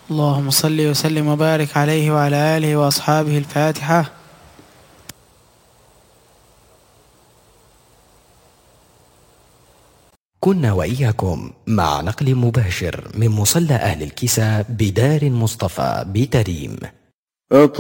اللهم صل وسلم وبارك عليه وعلى آله وأصحابه. الفاتحة. كنا وإياكم مع نقل مباشر من مصلى أهل الكساء بدار مصطفى بتريم.